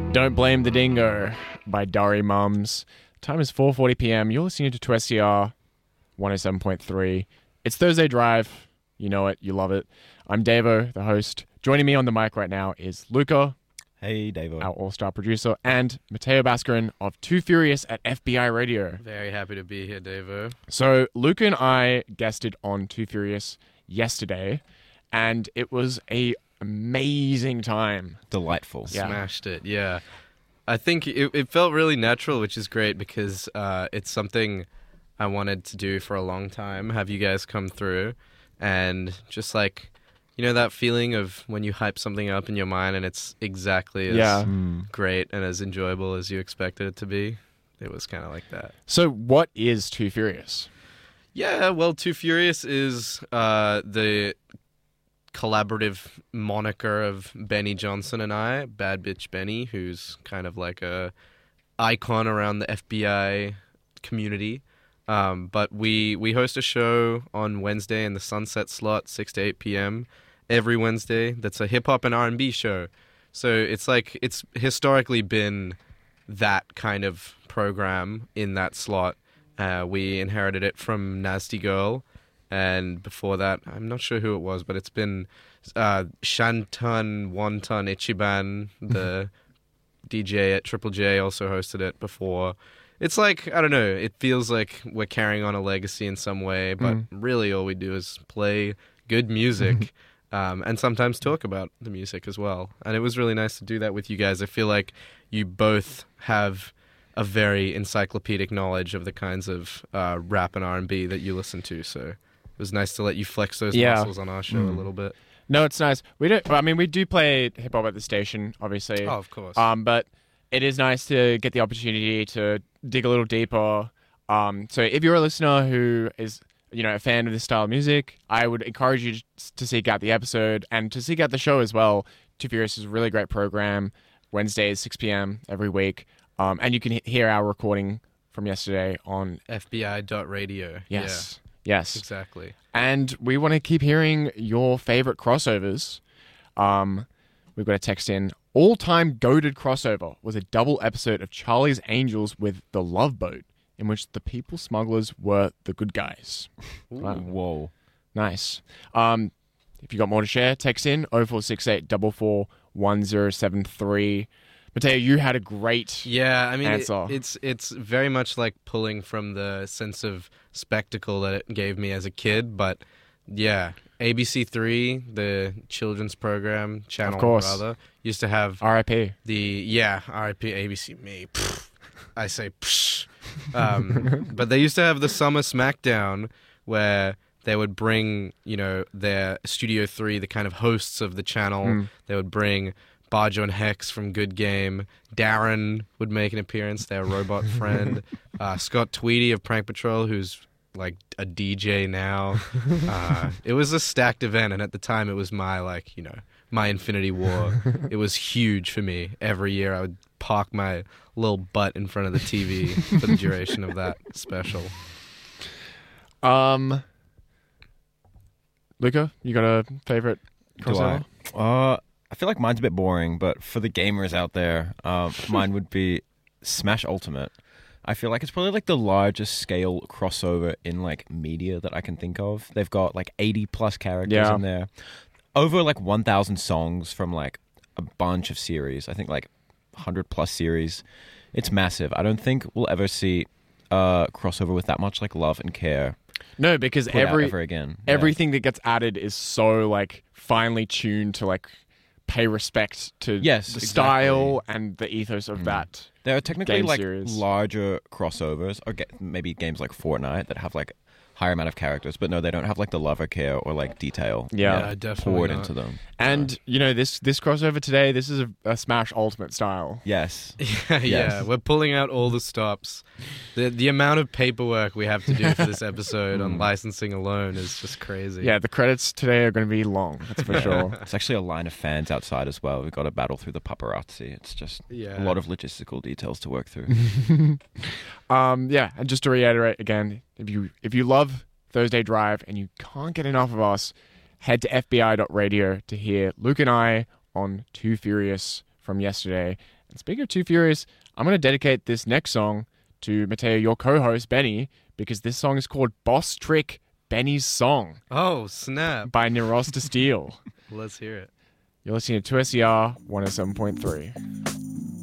Don't Blame the Dingo by Dari Mums. Time is 4:40 p.m. You're listening to 2SCR 107.3. It's Thursday Drive. You know it. You love it. I'm Davo, the host. Joining me on the mic right now is Luca. Hey, Davo. Our all-star producer. And Matteo Bascarin of Too Furious at FBI Radio. Very happy to be here, Davo. So Luca and I guested on Too Furious yesterday, and it was a amazing time. Delightful. Yeah. Smashed it, yeah. I think it felt really natural, which is great because it's something I wanted to do for a long time, have you guys come through. And just like, you know, that feeling of when you hype something up in your mind and it's exactly as great and as enjoyable as you expected it to be. It was kind of like that. So what is Too Furious? Yeah, well, Too Furious is the collaborative moniker of Benny Johnson and I, Bad Bitch Benny, who's kind of like a icon around the FBI community. But we host a show on Wednesday in the Sunset slot, 6 to 8 p.m. every Wednesday. That's a hip-hop and R&B show. So it's like it's historically been that kind of program in that slot. We inherited it from Nasty Girl. And before that, I'm not sure who it was, but it's been Shantan Wonton Ichiban, the DJ at Triple J, also hosted it before. It's like, I don't know, it feels like we're carrying on a legacy in some way, but really all we do is play good music and sometimes talk about the music as well. And it was really nice to do that with you guys. I feel like you both have a very encyclopedic knowledge of the kinds of rap and R&B that you listen to, so it was nice to let you flex those muscles on our show a little bit. No, it's nice. We do play hip hop at the station, obviously. Oh, of course. But it is nice to get the opportunity to dig a little deeper. So if you're a listener who is, you know, a fan of this style of music, I would encourage you to seek out the episode and to seek out the show as well. Too Furious is a really great program. Wednesdays, 6 p.m. every week. And you can hear our recording from yesterday on FBI.radio. Yes. Yeah. Yes. Exactly. And we want to keep hearing your favorite crossovers. We've got a text in. All-time goated crossover was a double episode of Charlie's Angels with The Love Boat, in which the people smugglers were the good guys. Wow. Whoa. Nice. If you got more to share, text in 0468 44 1073. Mateo, you had a great answer. It's very much like pulling from the sense of spectacle that it gave me as a kid, but yeah, ABC3, the children's program channel, of course, rather, used to have RIP. RIP ABC me. I say psh. But they used to have the summer SmackDown where they would bring, you know, their Studio 3, the kind of hosts of the channel. They would bring Bajo and Hex from Good Game. Darren would make an appearance, their robot friend. Scott Tweedy of Prank Patrol, who's like a DJ now. It was a stacked event, and at the time it was my Infinity War. It was huge for me. Every year I would park my little butt in front of the TV for the duration of that special. Luca, you got a favorite crossover? I feel like mine's a bit boring, but for the gamers out there, mine would be Smash Ultimate. I feel like it's probably like the largest scale crossover in like media that I can think of. They've got like 80 plus characters in there. Over like 1,000 songs from like a bunch of series. I think like 100 plus series. It's massive. I don't think we'll ever see a crossover with that much like love and care. No, because ever again. Everything that gets added is so like finely tuned to like pay respect to the style and the ethos of that. There are technically game like series. larger crossovers, or maybe games like Fortnite that have like higher amount of characters, but no, they don't have like the love or care or like detail Definitely poured not. into them. And you know, this crossover today, this is a Smash Ultimate style. Yes. Yeah, we're pulling out all the stops. The amount of paperwork we have to do for this episode on licensing alone is just crazy. Yeah, the credits today are going to be long, that's for sure. It's actually a line of fans outside as well. We've got to battle through the paparazzi. It's just a lot of logistical details to work through. And just to reiterate again, if you love Thursday Drive and you can't get enough of us, head to fbi.radio to hear Luke and I on Too Furious from yesterday. And speaking of Too Furious, I'm going to dedicate this next song to Mateo, your co-host, Benny, because this song is called Boss Trick, Benny's Song Oh, snap. by Nerosta Steel. Let's hear it. You're listening to 2SER 107.3.